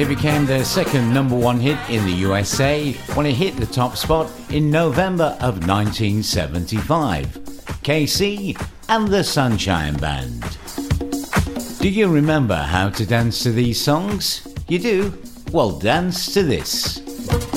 It became their second number one hit in the USA when it hit the top spot in November of 1975. KC and the Sunshine Band. Do you remember how to dance to these songs? You do? Well, dance to this.